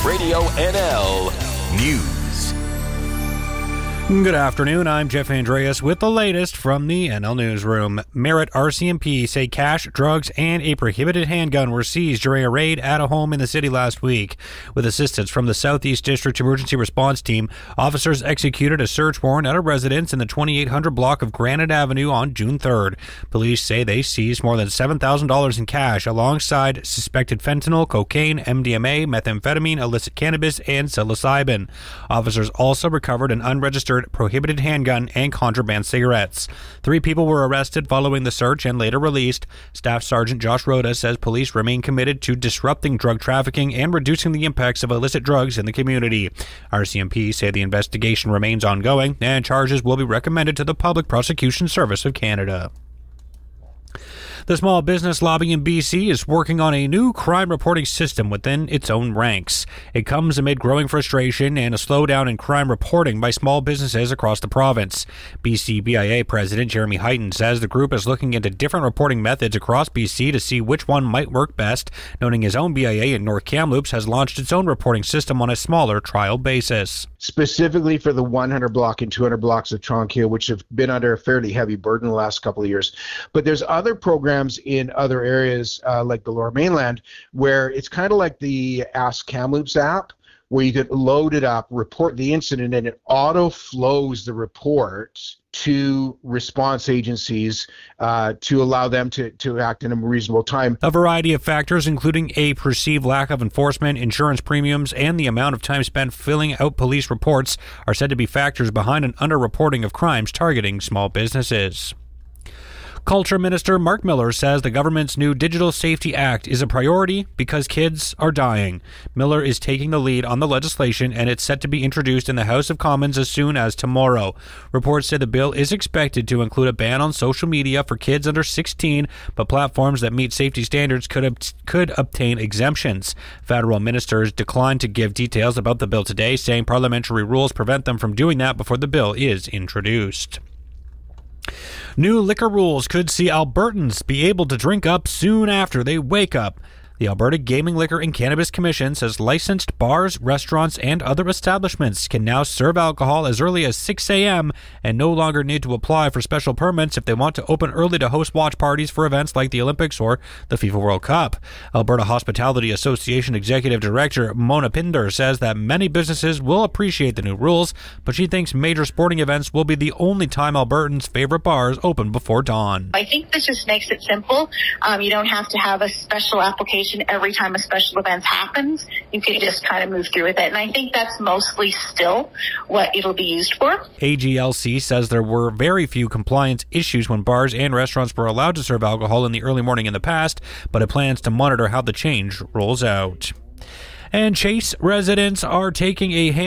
Radio NL News. Good afternoon, I'm Jeff Andreas with the latest from the NL Newsroom. Merritt RCMP say cash, drugs, and a prohibited handgun were seized during a raid at a home in the city last week. With assistance from the Southeast District Emergency Response Team, officers executed a search warrant at a residence in the 2800 block of Granite Avenue on June 3rd. Police say they seized more than $7,000 in cash alongside suspected fentanyl, cocaine, MDMA, methamphetamine, illicit cannabis, and psilocybin. Officers also recovered an unregistered prohibited handgun and contraband cigarettes. 3 people were arrested following the search and later released. Staff Sergeant Josh Rhoda says police remain committed to disrupting drug trafficking and reducing the impacts of illicit drugs in the community. RCMP say the investigation remains ongoing and charges will be recommended to the Public Prosecution Service of Canada. The small business lobby in BC is working on a new crime reporting system within its own ranks. It comes amid growing frustration and a slowdown in crime reporting by small businesses across the province. BC BIA President Jeremy Hyten says the group is looking into different reporting methods across BC to see which one might work best, noting his own BIA in North Kamloops has launched its own reporting system on a smaller trial basis. Specifically for the 100 block and 200 blocks of Tronquil, which have been under a fairly heavy burden the last couple of years. But there's other programs in other areas like the Lower Mainland where it's kind of like the Ask Kamloops app, where you could load it up, report the incident, and it auto-flows the report to response agencies to allow them to act in a reasonable time. A variety of factors, including a perceived lack of enforcement, insurance premiums, and the amount of time spent filling out police reports, are said to be factors behind an underreporting of crimes targeting small businesses. Culture Minister Mark Miller says the government's new Digital Safety Act is a priority because kids are dying. Miller is taking the lead on the legislation, and it's set to be introduced in the House of Commons as soon as tomorrow. Reports say the bill is expected to include a ban on social media for kids under 16, but platforms that meet safety standards could obtain exemptions. Federal ministers declined to give details about the bill today, saying parliamentary rules prevent them from doing that before the bill is introduced. New liquor rules could see Albertans be able to drink up soon after they wake up. The Alberta Gaming, Liquor and Cannabis Commission says licensed bars, restaurants, and other establishments can now serve alcohol as early as 6 a.m. and no longer need to apply for special permits if they want to open early to host watch parties for events like the Olympics or the FIFA World Cup. Alberta Hospitality Association Executive Director Mona Pinder says that many businesses will appreciate the new rules, but she thinks major sporting events will be the only time Albertans' favorite bars open before dawn. I think this just makes it simple. You don't have to have a special application every time a special event happens. You can just kind of move through with it. And I think that's mostly still what it'll be used for. AGLC says there were very few compliance issues when bars and restaurants were allowed to serve alcohol in the early morning in the past, but it plans to monitor how the change rolls out. And Chase residents are taking a